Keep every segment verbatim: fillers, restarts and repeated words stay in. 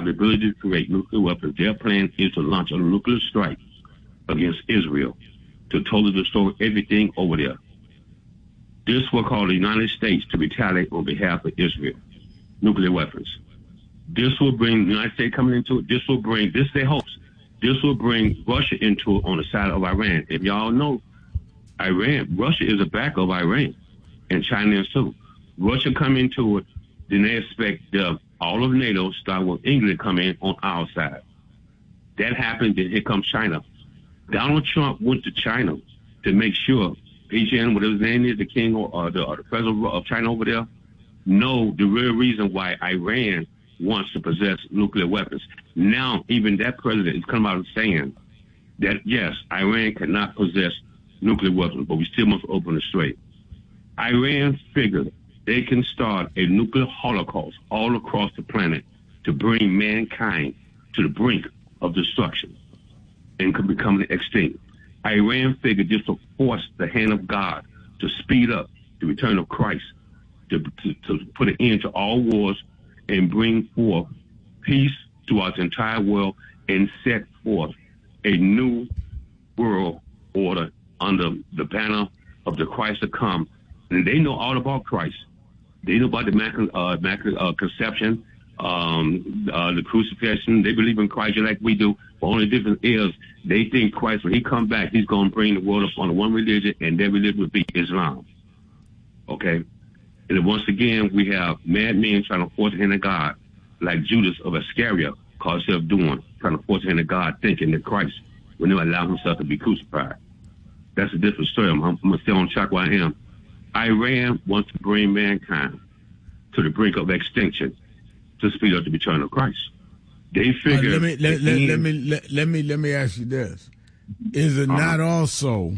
have the ability to create nuclear weapons. Their plan is to launch a nuclear strike against Israel to totally destroy everything over there. This will cause the United States to retaliate on behalf of Israel. Nuclear weapons. This will bring the United States coming into it. This will bring, this they hope, this will bring Russia into it on the side of Iran. If y'all know, Iran, Russia is a backer of Iran, and China is too. Russia come into it, then they expect uh, all of NATO, starting with England, come in on our side. That happened, then here comes China. Donald Trump went to China to make sure Beijing, whatever his name is, the king or, or, the, or the president of China over there, know the real reason why Iran wants to possess nuclear weapons. Now, even that president is coming out and saying that, yes, Iran cannot possess nuclear weapons, but we still must open the strait. Iran figured they can start a nuclear holocaust all across the planet to bring mankind to the brink of destruction and could become extinct. Iran figured this will force the hand of God to speed up the return of Christ, to, to, to put an end to all wars and bring forth peace throughout the entire world and set forth a new world order under the banner of the Christ to come. And they know all about Christ. They know about the Immaculate uh, Immaculate, uh, Conception, um, uh, the crucifixion. They believe in Christ just like we do. The only difference is they think Christ, when he come back, he's going to bring the world up on one religion, and that religion would be Islam. Okay? And then once again, we have madmen trying to force the hand of God, like Judas of Iscariot caused himself doing, trying to force the hand of God, thinking that Christ will never allow himself to be crucified. That's a different story. I'm, I'm going to stay on track where I am. Iran wants to bring mankind to the brink of extinction to speed up the return of Christ. They figure. Uh, let me let, let, let me let, let me let me ask you this: is it uh, not also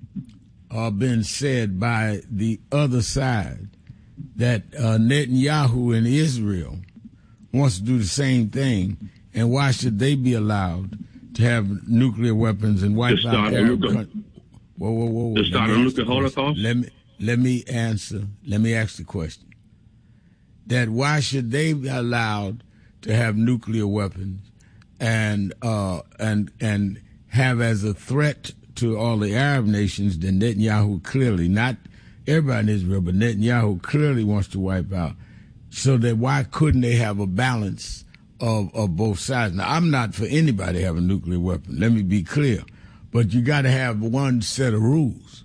uh, been said by the other side that uh, Netanyahu in Israel wants to do the same thing, and why should they be allowed to have nuclear weapons and wipe out Arab countries? Whoa, whoa, whoa! To start a nuclear holocaust? Let me let me answer. Let me ask the question. That why should they be allowed to have nuclear weapons and uh, and and have as a threat to all the Arab nations that Netanyahu clearly, not everybody in Israel, but Netanyahu clearly wants to wipe out. So that why couldn't they have a balance of, of both sides? Now, I'm not for anybody to have a nuclear weapon. Let me be clear. But you got to have one set of rules.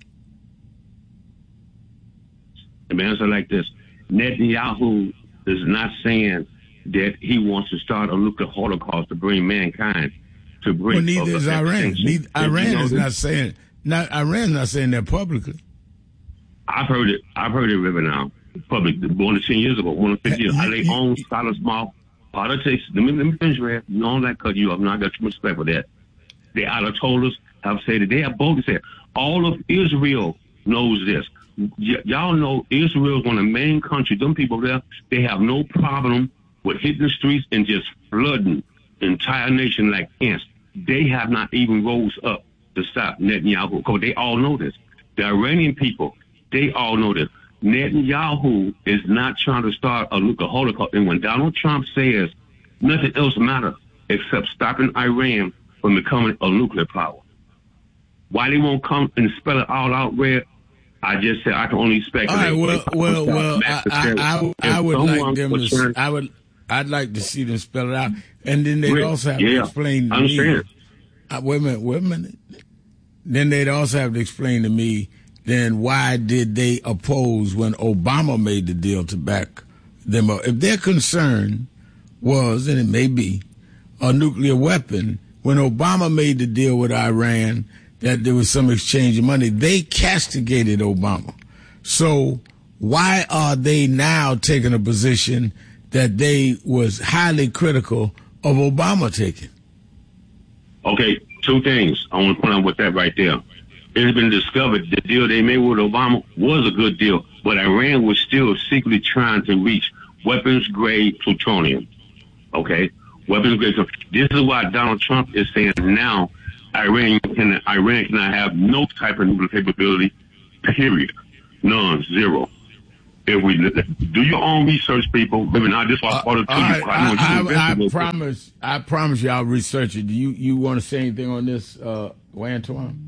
Let me answer like this. Netanyahu is not saying that he wants to start a nuclear holocaust to bring mankind to bring. Well, neither is Iran. Neither, Iran you know is this? not saying. Not Iran's not saying that publicly. I've heard it. I've heard it river now. Public more than ten years ago, more than fifty years. How they own Silas Small politics. Let me let me finish, Red. You don't let cut you off. Now I got too much respect for that. They out of told us. Have said that they have boldly said all of Israel knows this. Y- y'all know Israel is one of the main countries. Them people there, they have no problem with hitting the streets and just flooding the entire nation like ants. They have not even rose up to stop Netanyahu because they all know this. The Iranian people, they all know this. Netanyahu is not trying to start a nuclear holocaust. And when Donald Trump says nothing else matters except stopping Iran from becoming a nuclear power, why they won't come and spell it all out, Red? I just said I can only speculate. All right, well, well, well, I, I, I, I would like them to. Turn, I would, I'd like to see them spell it out, and then they'd also have yeah, to explain to me. Uh, wait a minute, wait a minute. Then they'd also have to explain to me. Then why did they oppose when Obama made the deal to back them up? If their concern was, and it may be, a nuclear weapon, when Obama made the deal with Iran, that there was some exchange of money, they castigated Obama. So why are they now taking a position that they was highly critical of Obama taking? Okay, two things I want to point out with that right there. It has been discovered the deal they made with Obama was a good deal, but Iran was still secretly trying to reach weapons-grade plutonium. Okay? Weapons-grade. So this is why Donald Trump is saying now Iran can Iran cannot have no type of nuclear capability, period. None, zero. if we do your own research, people. Maybe not just what I, I, I, I, I promise. I promise you, I'll research it. Do you you want to say anything on this, uh, Antoine?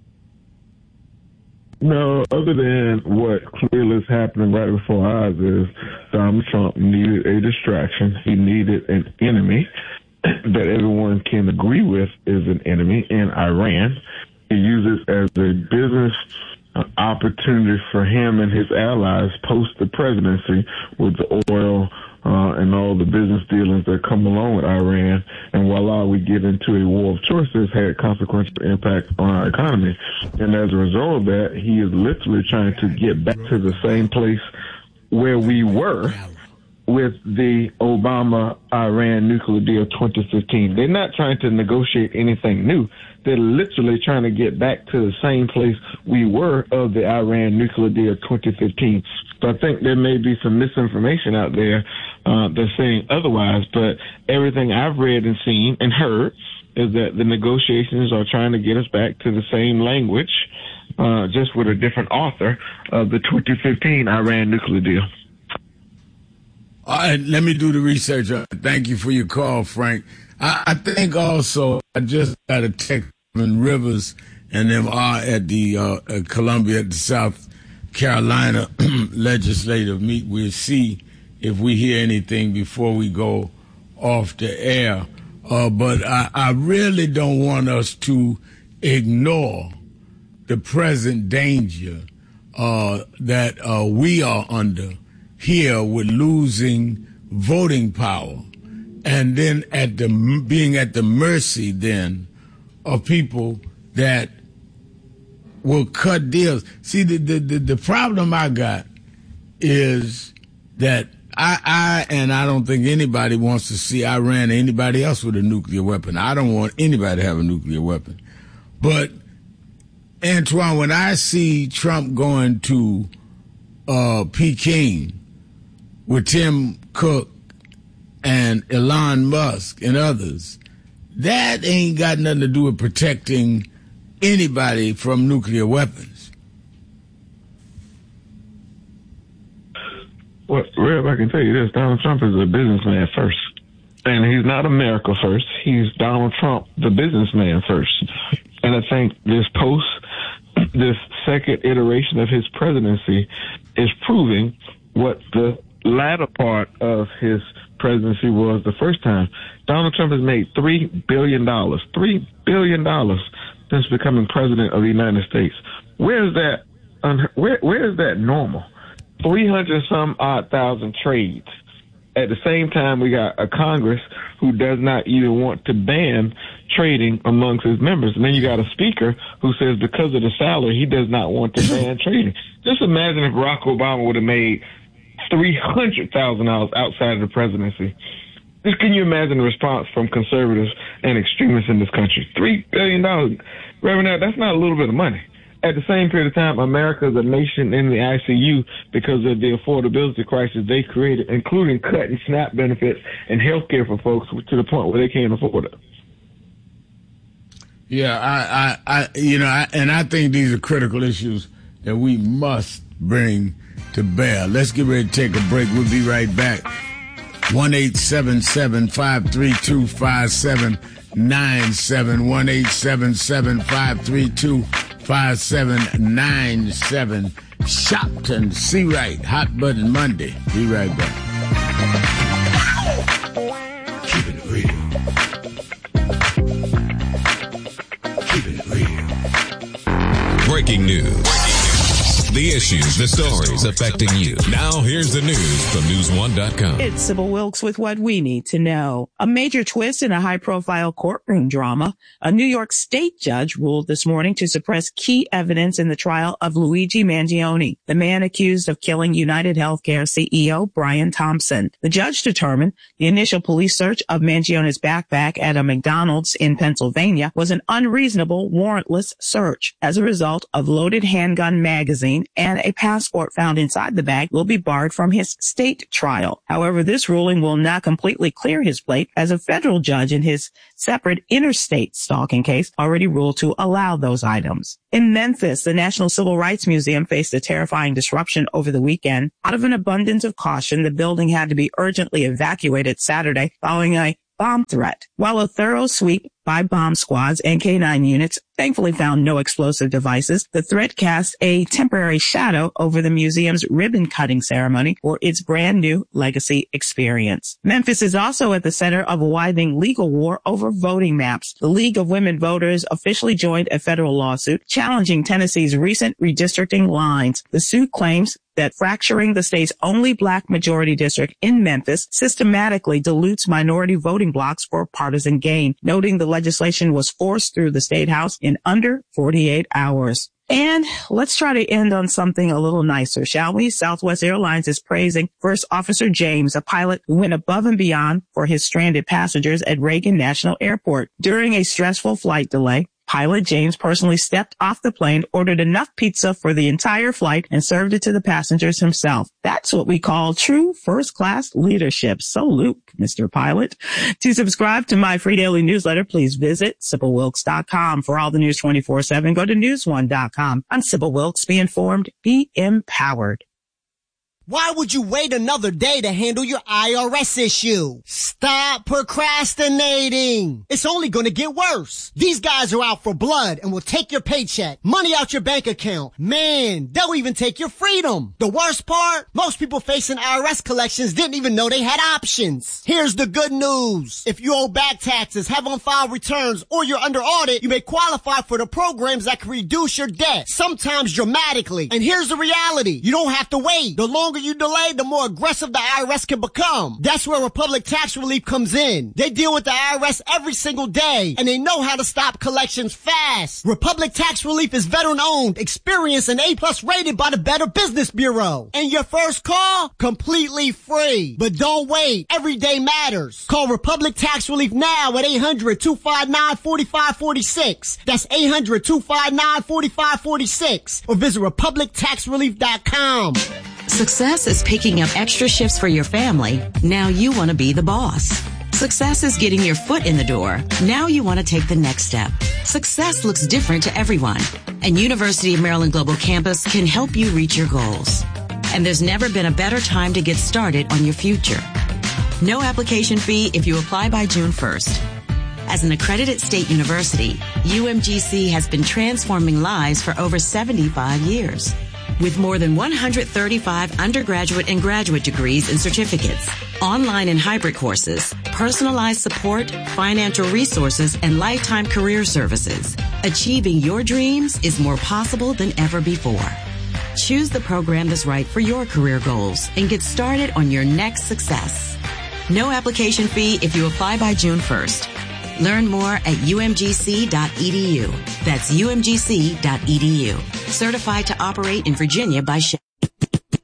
No, other than what clearly is happening right before our eyes is Donald Trump needed a distraction. He needed an enemy that everyone can agree with is an enemy in Iran. He uses it as a business opportunity for him and his allies post the presidency with the oil uh, and all the business dealings that come along with Iran. And voila, we get into a war of choices, had consequential impact on our economy. And as a result of that, he is literally trying to get back to the same place where we were with the Obama-Iran nuclear deal twenty fifteen. They're not trying to negotiate anything new. They're literally trying to get back to the same place we were of the Iran nuclear deal twenty fifteen. So I think there may be some misinformation out there uh, that's saying otherwise, but everything I've read and seen and heard is that the negotiations are trying to get us back to the same language, uh, just with a different author of the twenty fifteen Iran nuclear deal. All right, let me do the research. Thank you for your call, Frank. I, I think also I just got a text from Rivers and them are at the uh, at Columbia at the South Carolina legislative meet. We'll see if we hear anything before we go off the air. Uh, but I, I really don't want us to ignore the present danger uh, that uh, we are under here with losing voting power, and then at the being at the mercy then of people that will cut deals. See, the the, the, the problem I got is that I, I and I don't think anybody wants to see Iran or anybody else with a nuclear weapon. I don't want anybody to have a nuclear weapon. But, Antoine, when I see Trump going to uh, Peking with Tim Cook and Elon Musk and others, that ain't got nothing to do with protecting anybody from nuclear weapons. Well, Rev, I can tell you this. Donald Trump is a businessman first. And he's not America first. He's Donald Trump, the businessman first. And I think this post, this second iteration of his presidency is proving what the latter part of his presidency was the first time. Donald Trump has made three billion dollars, three billion dollars since becoming president of the United States. Where is that, where, where is that normal? three hundred some odd thousand trades. At the same time, we got a Congress who does not even want to ban trading amongst his members. And then you got a speaker who says because of the salary, he does not want to ban trading. Just imagine if Barack Obama would have made three hundred thousand dollars outside of the presidency. Just can you imagine the response from conservatives and extremists in this country? Three billion dollars. Reverend, that's not a little bit of money. At the same period of time, America is a nation in the I C U because of the affordability crisis they created, including cutting SNAP benefits and health care for folks to the point where they can't afford it. Yeah, I, I, I you know, I, and I think these are critical issues that we must bring to bear. Let's get ready to take a break. We'll be right back. one eight seven seven, five three two, five seven nine seven. one eight seven seven, five three two, five seven nine seven. Shopton, see right. Hot Button Monday. Be right back. Keep it real. Keep it real. Breaking news. The issues, the stories affecting you. Now here's the news from news one dot com. It's Sybil Wilkes with what we need to know. A major twist in a high-profile courtroom drama. A New York State judge ruled this morning to suppress key evidence in the trial of Luigi Mangione, the man accused of killing United Healthcare C E O Brian Thompson. The judge determined the initial police search of Mangione's backpack at a McDonald's in Pennsylvania was an unreasonable, warrantless search as a result of loaded handgun magazine cocaine and a passport found inside the bag will be barred from his state trial. However, this ruling will not completely clear his plate, as a federal judge in his separate interstate stalking case already ruled to allow those items. In Memphis, the National Civil Rights Museum faced a terrifying disruption over the weekend. Out of an abundance of caution, the building had to be urgently evacuated Saturday following a bomb threat. While a thorough sweep by bomb squads and K nine units thankfully found no explosive devices, the threat cast a temporary shadow over the museum's ribbon-cutting ceremony for its brand-new legacy experience. Memphis is also at the center of a widening legal war over voting maps. The League of Women Voters officially joined a federal lawsuit challenging Tennessee's recent redistricting lines. The suit claims that fracturing the state's only black majority district in Memphis systematically dilutes minority voting blocks for partisan gain, noting the legislation was forced through the state house in under forty-eight hours. And let's try to end on something a little nicer, shall we? Southwest Airlines is praising First Officer James, a pilot who went above and beyond for his stranded passengers at Reagan National Airport. During a stressful flight delay, Pilot James personally stepped off the plane, ordered enough pizza for the entire flight, and served it to the passengers himself. That's what we call true first-class leadership. So, Luke, Mister Pilot. To subscribe to my free daily newsletter, please visit Sybil Wilkes dot com. For all the news twenty-four seven, go to news one dot com. I'm Sybil Wilkes. Be informed. Be empowered. Why would you wait another day to handle your I R S issue? Stop procrastinating. It's only going to get worse. These guys are out for blood and will take your paycheck, money out your bank account. Man, they'll even take your freedom. The worst part? Most people facing I R S collections didn't even know they had options. Here's the good news. If you owe back taxes, have on-file returns, or you're under audit, you may qualify for the programs that can reduce your debt, sometimes dramatically. And here's the reality. You don't have to wait. The longer you delay, the more aggressive the I R S can become. That's where Republic Tax Relief comes in. They deal with the I R S every single day, and they know how to stop collections fast. Republic Tax Relief is veteran-owned, experienced, and A-plus rated by the Better Business Bureau. And your first call? Completely free. But don't wait. Every day matters. Call Republic Tax Relief now at eight hundred, two five nine, four five four six. That's eight hundred, two five nine, four five four six. Or visit republic tax relief dot com. Success is picking up extra shifts for your family. Now you want to be the boss. Success is getting your foot in the door. Now you want to take the next step. Success looks different to everyone, and University of Maryland Global Campus can help you reach your goals. And there's never been a better time to get started on your future. No application fee if you apply by June first. As an accredited state university, U M G C has been transforming lives for over seventy-five years. With more than one hundred thirty-five undergraduate and graduate degrees and certificates, online and hybrid courses, personalized support, financial resources, and lifetime career services, achieving your dreams is more possible than ever before. Choose the program that's right for your career goals and get started on your next success. No application fee if you apply by June first. Learn more at U M G C dot E D U. That's U M G C dot E D U. Certified to operate in Virginia by Shell.